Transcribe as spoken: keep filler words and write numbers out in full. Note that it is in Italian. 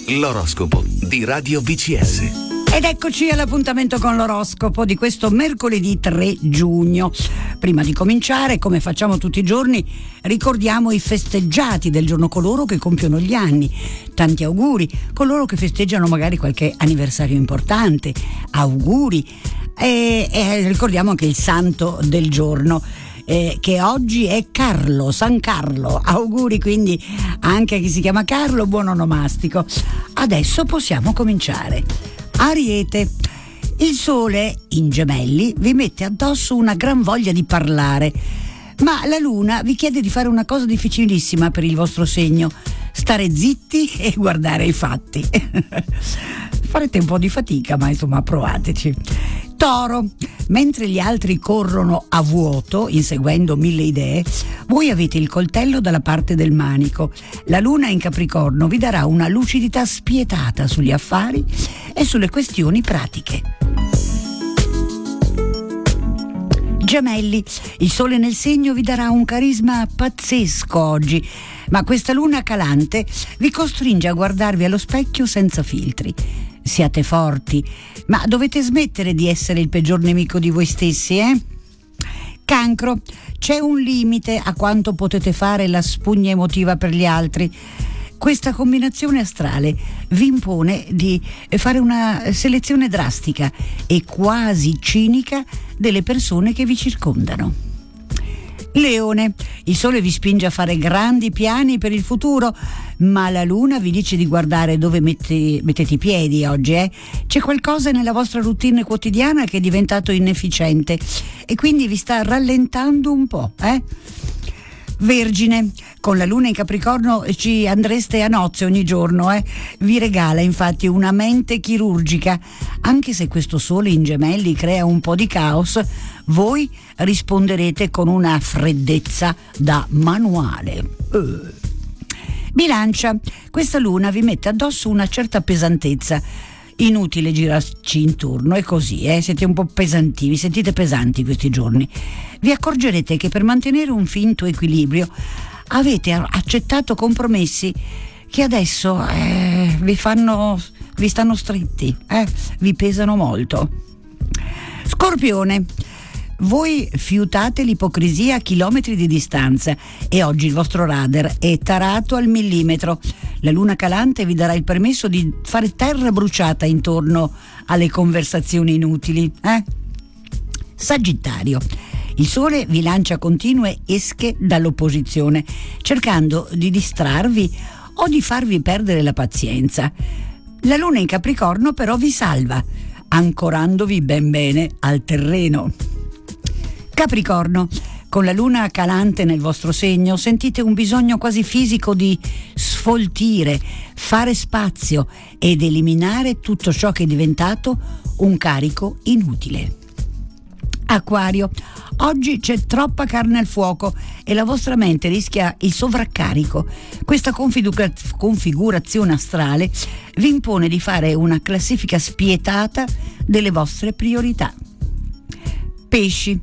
L'oroscopo di Radio V C S. Ed eccoci all'appuntamento con l'oroscopo di questo mercoledì tre giugno. Prima di cominciare, come facciamo tutti i giorni, ricordiamo i festeggiati del giorno, coloro che compiono gli anni. Tanti auguri, coloro che festeggiano magari qualche anniversario importante. Auguri. E, e ricordiamo anche il santo del giorno. Eh, che oggi è Carlo, San Carlo. Auguri quindi anche a chi si chiama Carlo, buon onomastico. Adesso possiamo cominciare. Ariete, il sole in Gemelli vi mette addosso una gran voglia di parlare, ma la luna vi chiede di fare una cosa difficilissima per il vostro segno: stare zitti e guardare i fatti. Farete un po' di fatica, ma insomma provateci. Toro, mentre gli altri corrono a vuoto inseguendo mille idee, voi avete il coltello dalla parte del manico. La luna in Capricorno vi darà una lucidità spietata sugli affari e sulle questioni pratiche. Gemelli, il sole nel segno vi darà un carisma pazzesco oggi, ma questa luna calante vi costringe a guardarvi allo specchio senza filtri. Siate forti, ma dovete smettere di essere il peggior nemico di voi stessi, eh? Cancro, c'è un limite a quanto potete fare la spugna emotiva per gli altri. Questa combinazione astrale vi impone di fare una selezione drastica e quasi cinica delle persone che vi circondano. Leone, il sole vi spinge a fare grandi piani per il futuro, ma la luna vi dice di guardare dove mette, mettete i piedi oggi, eh? C'è qualcosa nella vostra routine quotidiana che è diventato inefficiente e quindi vi sta rallentando un po', eh? Vergine, con la luna in Capricorno ci andreste a nozze ogni giorno, eh? Vi regala infatti una mente chirurgica. Anche se questo sole in Gemelli crea un po' di caos, voi risponderete con una freddezza da manuale. Uh. Bilancia, questa luna vi mette addosso una certa pesantezza. Inutile girarci intorno, è così, eh? Siete un po' pesanti, vi sentite pesanti questi giorni. Vi accorgerete che per mantenere un finto equilibrio avete accettato compromessi che adesso eh, vi fanno, vi stanno stretti, eh? Vi pesano molto. Scorpione, voi fiutate l'ipocrisia a chilometri di distanza e oggi il vostro radar è tarato al millimetro. La luna calante vi darà il permesso di fare terra bruciata intorno alle conversazioni inutili, eh? Sagittario, il sole vi lancia continue esche dall'opposizione, cercando di distrarvi o di farvi perdere la pazienza. La luna in Capricorno però vi salva, ancorandovi ben bene al terreno. Capricorno, con la luna calante nel vostro segno sentite un bisogno quasi fisico di sfoltire, fare spazio ed eliminare tutto ciò che è diventato un carico inutile. Acquario, oggi c'è troppa carne al fuoco e la vostra mente rischia il sovraccarico. Questa configura- configurazione astrale vi impone di fare una classifica spietata delle vostre priorità. Pesci,